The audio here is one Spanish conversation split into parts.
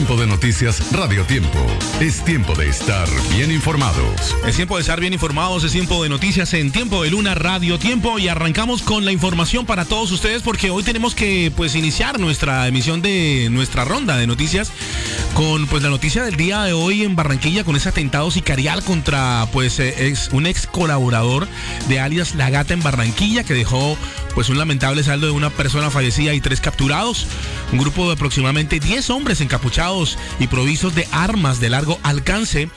Tiempo de Noticias Radio Tiempo. Es tiempo de estar bien informados. Es tiempo de estar bien informados, es tiempo de noticias en Tiempo de Luna Radio Tiempo y arrancamos con la información para todos ustedes porque hoy tenemos que iniciar nuestra emisión de nuestra ronda de noticias con la noticia del día de hoy en Barranquilla con ese atentado sicarial contra un ex colaborador de alias La Gata en Barranquilla que dejó un lamentable saldo de una persona fallecida y 3 capturados. Un grupo de aproximadamente 10 hombres encapuchados y provistos de armas de largo alcance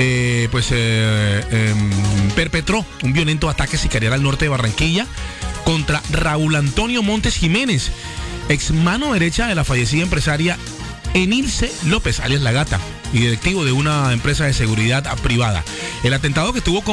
perpetró un violento ataque sicarial al norte de Barranquilla contra Raúl Antonio Montes Jiménez, ex mano derecha de la fallecida empresaria Enilce López, alias La Gata, y directivo de una empresa de seguridad privada. El atentado que tuvo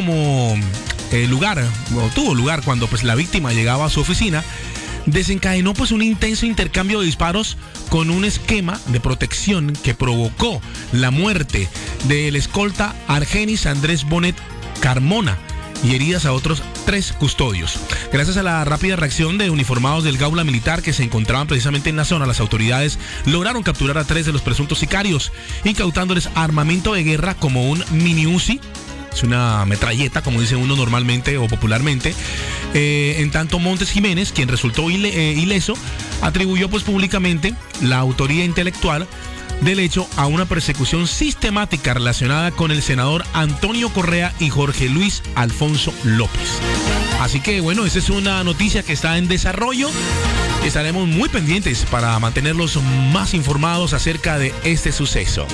tuvo lugar cuando la víctima llegaba a su oficina, desencadenó un intenso intercambio de disparos con un esquema de protección que provocó la muerte del escolta Argenis Andrés Bonet Carmona y heridas a otros 3 custodios. Gracias a la rápida reacción de uniformados del Gaula Militar que se encontraban precisamente en la zona, las autoridades lograron capturar a 3 de los presuntos sicarios, incautándoles armamento de guerra como un mini Uzi. Es una metralleta, como dice uno normalmente o popularmente. En tanto, Montes Jiménez, quien resultó ileso, atribuyó públicamente la autoría intelectual del hecho a una persecución sistemática relacionada con el senador Antonio Correa y Jorge Luis Alfonso López. Así que esa es una noticia que está en desarrollo. Estaremos muy pendientes para mantenerlos más informados acerca de este suceso.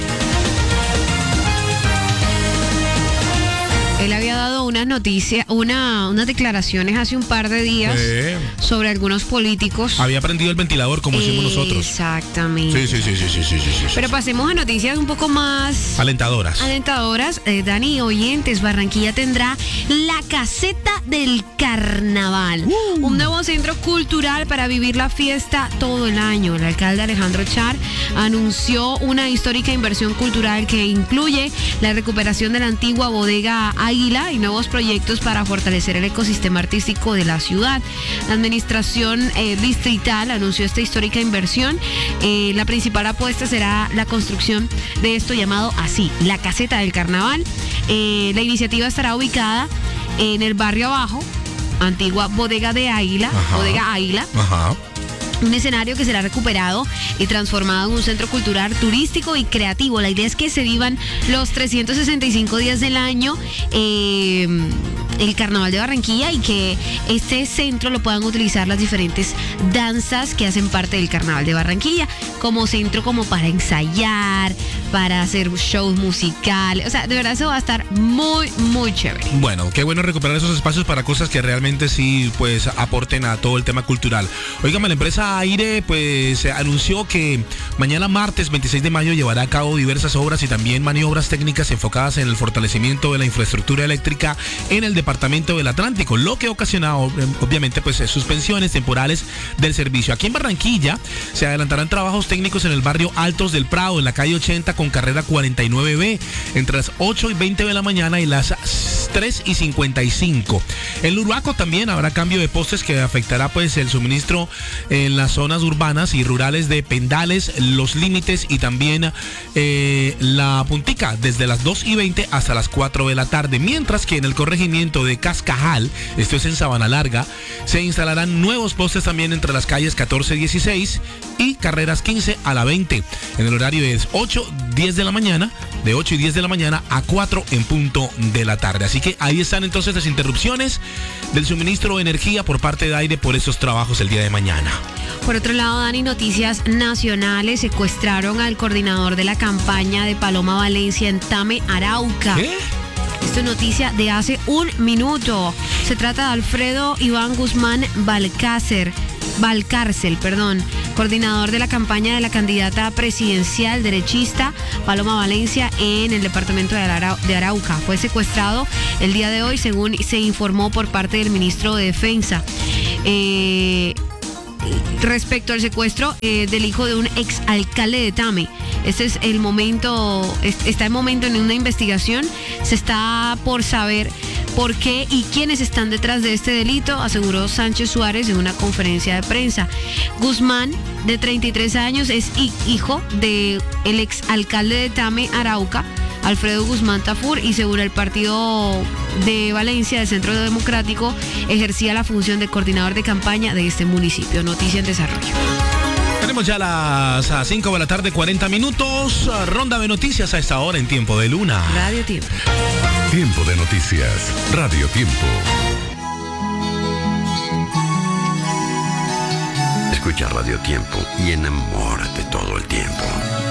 Él había dado unas noticias, unas declaraciones hace un par de días sobre algunos políticos. Había prendido el ventilador, como decimos nosotros. Exactamente. Sí. Pero pasemos a noticias un poco más alentadoras. Dani, oyentes, Barranquilla tendrá la Caseta del Carnaval. Un nuevo centro cultural para vivir la fiesta todo el año. El alcalde Alejandro Char anunció una histórica inversión cultural que incluye la recuperación de la antigua bodega Águila y nuevos proyectos para fortalecer el ecosistema artístico de la ciudad. La administración distrital anunció esta histórica inversión. La principal apuesta será la construcción de esto llamado así, la Caseta del Carnaval. La iniciativa estará ubicada en el barrio abajo, antigua bodega de Águila, bodega Águila. Ajá. Un escenario que será recuperado y transformado en un centro cultural, turístico y creativo. La idea es que se vivan los 365 días del año el Carnaval de Barranquilla y que este centro lo puedan utilizar las diferentes danzas que hacen parte del Carnaval de Barranquilla como centro como para ensayar, para hacer shows musicales. O sea, de verdad eso va a estar muy, muy chévere. Bueno, qué bueno recuperar esos espacios para cosas que realmente sí aporten a todo el tema cultural. Óigame, la empresa Aire anunció que mañana martes 26 de mayo llevará a cabo diversas obras y también maniobras técnicas enfocadas en el fortalecimiento de la infraestructura eléctrica en el departamento del Atlántico, lo que ha ocasionado obviamente suspensiones temporales del servicio. Aquí en Barranquilla se adelantarán trabajos técnicos en el barrio Altos del Prado, en la calle 80 con carrera 49B, entre las 8:20 de la mañana y las 3:55. En Uruaco también habrá cambio de postes que afectará el suministro en las zonas urbanas y rurales de Pendales, Los Límites y también La Puntica desde las 2:20 hasta las 4 de la tarde, mientras que en el corregimiento de Cascajal, esto es en Sabana Larga, se instalarán nuevos postes también entre las calles 14-16 y carreras 15 a la 20 en el horario de 8:10 de la mañana, de 8 y 10 de la mañana a 4 en punto de la tarde. Así que ahí están entonces las interrupciones del suministro de energía por parte de Aire por estos trabajos el día de mañana. Por otro lado, Dani, noticias nacionales. Secuestraron al coordinador de la campaña de Paloma Valencia en Tame, Arauca. ¿Qué? Esto es noticia de hace un minuto. Se trata de Alfredo Iván Guzmán Valcárcel, coordinador de la campaña de la candidata presidencial derechista Paloma Valencia en el departamento de Arauca. Fue secuestrado el día de hoy, según se informó por parte del ministro de Defensa. respecto al secuestro del hijo de un exalcalde de Tame. Este es el momento, está el momento en una investigación. Se está por saber por qué y quiénes están detrás de este delito, aseguró Sánchez Suárez en una conferencia de prensa. Guzmán, de 33 años, es hijo del exalcalde de Tame, Arauca, Alfredo Guzmán Tafur, y según el partido de Valencia, del Centro Democrático, ejercía la función de coordinador de campaña de este municipio. Noticia en desarrollo. Tenemos ya las 5 de la tarde, 40 minutos. Ronda de noticias a esta hora en Tiempo de Luna. Radio Tiempo. Tiempo de noticias. Radio Tiempo. Escucha Radio Tiempo y enamórate todo el tiempo.